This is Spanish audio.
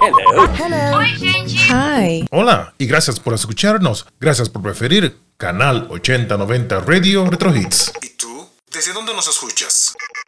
Hello. Hello. Oi, gente. Hi. Hola y gracias por escucharnos. Gracias por preferir Canal 8090 Radio Retro Hits. ¿Y tú? ¿Desde dónde nos escuchas?